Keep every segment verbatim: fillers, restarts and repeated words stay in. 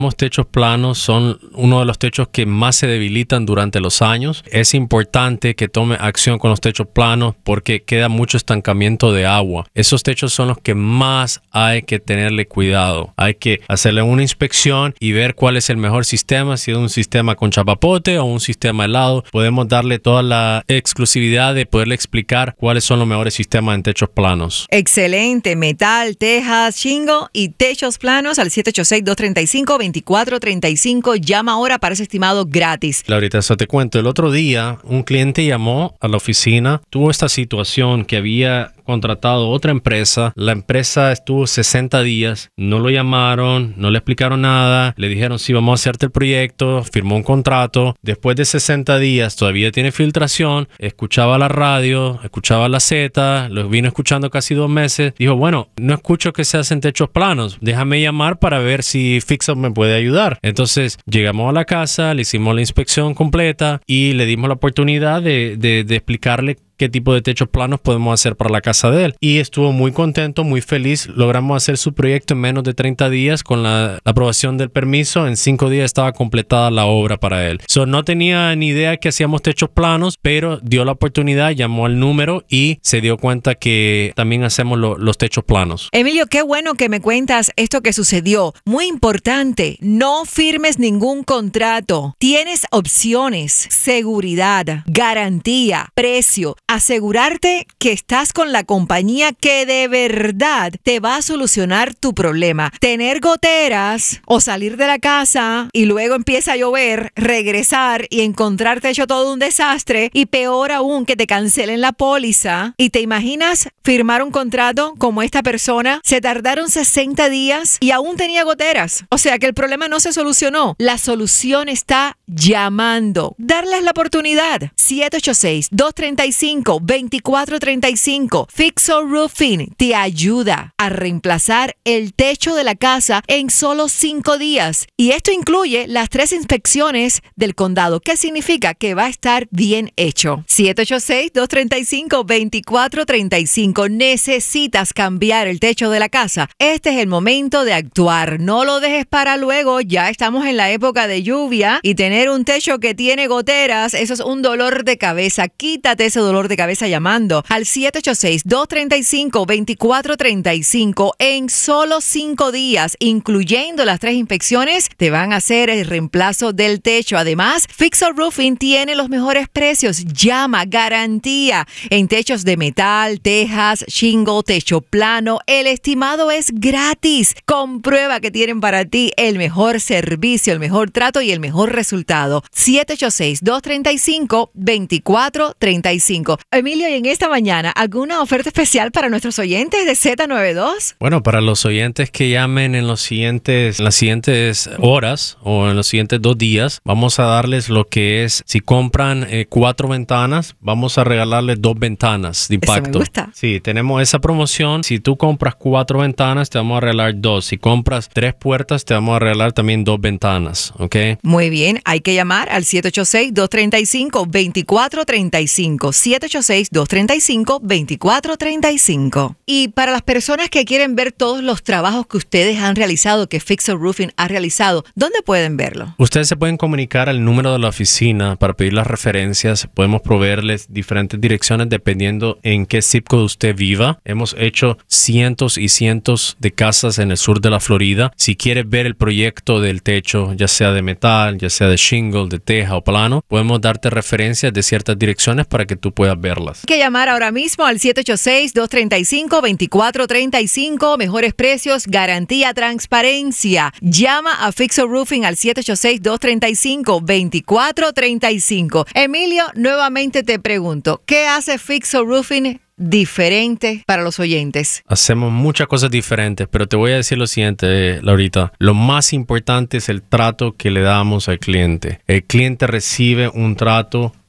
Los techos planos son uno de los techos que más se debilitan durante los años. Es importante que tome acción con los techos planos porque queda mucho estancamiento de agua. Esos techos son los que más hay que tenerle cuidado. Hay que hacerle una inspección y ver cuál es el mejor sistema, si es un sistema con chapapote o un sistema helado. Podemos darle toda la exclusividad de poderle explicar cuáles son los mejores sistemas en techos planos. Excelente. Metal, tejas, shingle y techos planos al siete ocho seis, dos tres cinco, dos cuatro tres cinco. Llama ahora para ese estimado gratis. Laurita, eso te cuento. El otro día un cliente llamó a la oficina. Tuvo esta situación que había contratado otra empresa. La empresa estuvo sesenta días. No lo llamaron, no le explicaron nada. Le dijeron, sí, vamos a hacerte el proyecto. Firmó un contrato. Después de sesenta días todavía tiene filtración. Escuchaba la radio, escuchaba la Z. Lo vino escuchando casi dos meses. Dijo, bueno, no escucho que se hacen techos planos. Déjame llamar para ver si Fixup me puede ayudar. Entonces llegamos a la casa, le hicimos la inspección completa y le dimos la oportunidad de, de, de explicarle qué tipo de techos planos podemos hacer para la casa de él. Y estuvo muy contento, muy feliz. Logramos hacer su proyecto en menos de treinta días con la, la aprobación del permiso. En cinco días estaba completada la obra para él. So, no tenía ni idea que hacíamos techos planos, pero dio la oportunidad, llamó al número y se dio cuenta que también hacemos lo, los techos planos. Emilio, qué bueno que me cuentas esto que sucedió. Muy importante, no firmes ningún contrato. Tienes opciones, seguridad, garantía, precio. Asegurarte que estás con la compañía que de verdad te va a solucionar tu problema. Tener goteras o salir de la casa y luego empieza a llover, regresar y encontrarte hecho todo un desastre y peor aún que te cancelen la póliza. ¿Y te imaginas firmar un contrato como esta persona? Se tardaron sesenta días y aún tenía goteras. O sea que el problema no se solucionó. La solución está llamando. Darles la oportunidad. siete ocho seis, dos tres cinco, dos cuatro tres cinco. Fixup Roofing te ayuda a reemplazar el techo de la casa en solo cinco días. Y esto incluye las tres inspecciones del condado. ¿Qué significa? Que va a estar bien hecho. siete ocho seis, dos tres cinco, dos cuatro tres cinco. Necesitas cambiar el techo de la casa. Este es el momento de actuar. No lo dejes para luego. Ya estamos en la época de lluvia y tener un techo que tiene goteras, eso es un dolor de cabeza. Quítate ese dolor de cabeza llamando al siete ocho seis, dos tres cinco, dos cuatro tres cinco. En solo cinco días, incluyendo las tres inspecciones, te van a hacer el reemplazo del techo. Además, Fixup Roofing tiene los mejores precios. Llama, garantía en techos de metal, tejas, shingle, techo plano. El estimado es gratis. Comprueba que tienen para ti el mejor servicio, el mejor trato y el mejor resultado. siete ocho seis, dos tres cinco, dos cuatro tres cinco. Emilio, y en esta mañana, ¿alguna oferta especial para nuestros oyentes de Z noventa y dos? Bueno, para los oyentes que llamen en los siguientes, en las siguientes horas o en los siguientes dos días, vamos a darles lo que es, si compran eh, cuatro ventanas, vamos a regalarles dos ventanas de impacto. Eso me gusta. Sí, tenemos esa promoción. Si tú compras cuatro ventanas, te vamos a regalar dos. Si compras tres puertas, te vamos a regalar también dos ventanas, ¿ok? Muy bien, hay que llamar al siete ocho seis, dos tres cinco, dos cuatro tres cinco. siete ocho seis, dos tres cinco, dos cuatro tres cinco. Y para las personas que quieren ver todos los trabajos que ustedes han realizado, que Fixup Roofing ha realizado, ¿dónde pueden verlo? Ustedes se pueden comunicar al número de la oficina para pedir las referencias. Podemos proveerles diferentes direcciones dependiendo en qué zip code usted viva. Hemos hecho cientos y cientos de casas en el sur de la Florida. Si quieres ver el proyecto del techo, ya sea de metal, ya sea de shingle, de teja o plano, podemos darte referencias de ciertas direcciones para que tú puedas verlas. Hay que llamar ahora mismo al siete ocho seis, dos tres cinco, dos cuatro tres cinco. Mejores precios, garantía, transparencia. Llama a Fixup Roofing al siete ocho seis, dos tres cinco, dos cuatro tres cinco. Emilio, nuevamente te pregunto, ¿qué hace Fixup Roofing diferente para los oyentes? Hacemos muchas cosas diferentes, pero te voy a decir lo siguiente, Laurita. Lo más importante es el trato que le damos al cliente. El cliente recibe un trato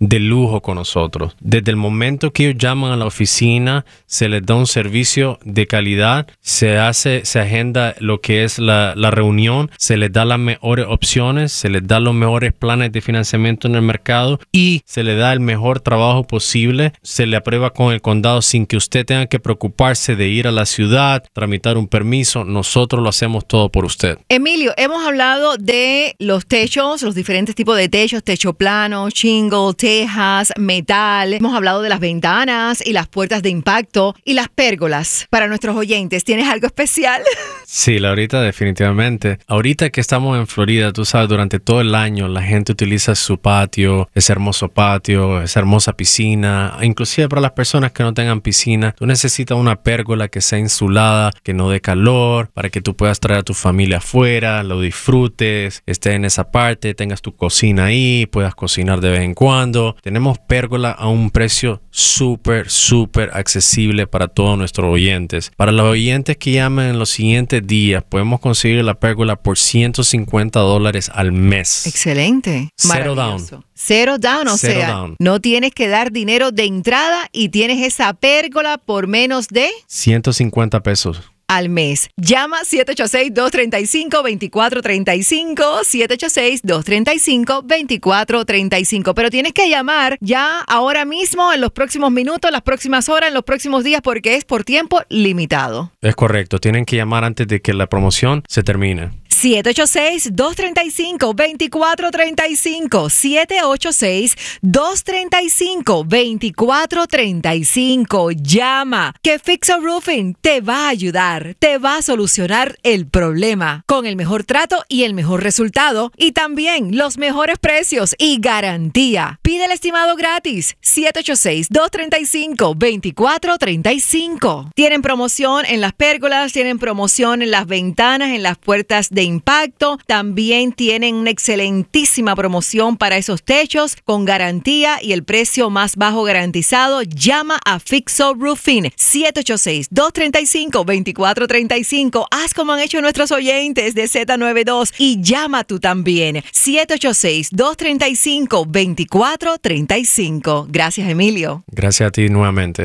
de lujo con nosotros. Desde el momento que ellos llaman a la oficina, se les da un servicio de calidad, se hace, se agenda lo que es la, la reunión, se les da las mejores opciones, se les da los mejores planes de financiamiento en el mercado y se le da el mejor trabajo posible. Se le aprueba con el condado sin que usted tenga que preocuparse de ir a la ciudad, tramitar un permiso. Nosotros lo hacemos todo por usted. Emilio, hemos hablado de los techos, los diferentes tipos de techos, techo plano, shingle, tejas, metal. Hemos hablado de las ventanas y las puertas de impacto y las pérgolas. Para nuestros oyentes, ¿tienes algo especial? Sí, Laurita, definitivamente. Ahorita que estamos en Florida, tú sabes, durante todo el año la gente utiliza su patio, ese hermoso patio, esa hermosa piscina. Inclusive para las personas que no tengan piscina, tú necesitas una pérgola que sea insulada, que no dé calor, para que tú puedas traer a tu familia afuera, lo disfrutes, estés en esa parte, tengas tu cocina ahí, puedas cocinar de vez en cuando. Tenemos pérgola a un precio súper, súper accesible para todos nuestros oyentes. Para los oyentes que llamen en los siguientes días, podemos conseguir la pérgola por ciento cincuenta dólares al mes. Excelente. Cero down. Cero down, o Cero sea, down. no tienes que dar dinero de entrada y tienes esa pérgola por menos de ciento cincuenta pesos. Al mes. Llama siete ocho seis, dos tres cinco, dos cuatro tres cinco, siete ocho seis, dos tres cinco, dos cuatro tres cinco. Pero tienes que llamar ya ahora mismo, en los próximos minutos, las próximas horas, en los próximos días, porque es por tiempo limitado. Es correcto, tienen que llamar antes de que la promoción se termine. siete ocho seis, dos tres cinco, dos cuatro tres cinco, siete ocho seis, dos tres cinco, dos cuatro tres cinco. Llama, que Fixo Roofing te va a ayudar, te va a solucionar el problema con el mejor trato y el mejor resultado y también los mejores precios y garantía. Pide el estimado gratis, siete ocho seis, dos tres cinco, dos cuatro tres cinco. Tienen promoción en las pérgolas, tienen promoción en las ventanas, en las puertas de impacto. También tienen una excelentísima promoción para esos techos con garantía y el precio más bajo garantizado. Llama a Fixo Roofing, siete ocho seis, dos tres cinco, dos cuatro tres cinco. Haz como han hecho nuestros oyentes de Z noventa y dos y llama tú también, siete ocho seis, dos tres cinco, dos cuatro tres cinco. Gracias, Emilio. Gracias a ti nuevamente.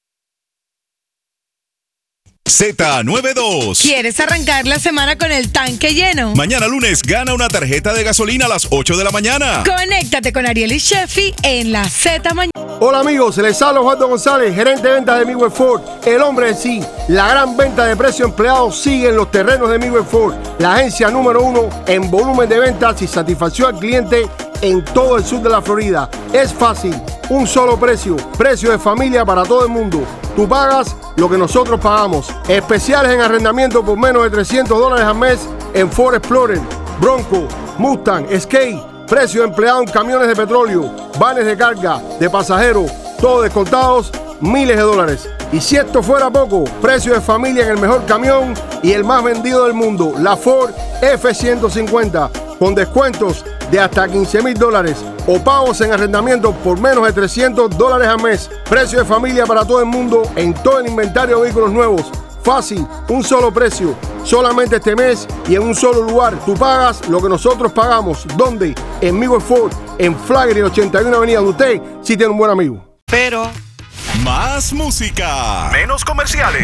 Z noventa y dos. ¿Quieres arrancar la semana con el tanque lleno? Mañana lunes gana una tarjeta de gasolina a las ocho de la mañana. Conéctate con Ariel y Sheffy en la Z Mañana. Hola amigos, les habla Osvaldo González, gerente de ventas de Midway Ford, el hombre de sí. La gran venta de precio empleado sigue en los terrenos de Midway Ford, la agencia número uno en volumen de ventas y satisfacción al cliente en todo el sur de la Florida. Es fácil, un solo precio, precio de familia para todo el mundo. Tú pagas lo que nosotros pagamos. Especiales en arrendamiento por menos de trescientos dólares al mes en Ford Explorer, Bronco, Mustang, Escape. Precio de empleado en camiones de petróleo, vanes de carga, de pasajeros, todos descontados, miles de dólares. Y si esto fuera poco, precio de familia en el mejor camión y el más vendido del mundo, la Ford F ciento cincuenta, con descuentos de hasta quince mil dólares o pagos en arrendamiento por menos de trescientos dólares al mes. Precio de familia para todo el mundo en todo el inventario de vehículos nuevos. Fácil, un solo precio, solamente este mes y en un solo lugar. Tú pagas lo que nosotros pagamos. ¿Dónde? En Midway Ford, en Flagler ochenta y uno Avenida de usted, si tiene un buen amigo. Pero más música, menos comerciales.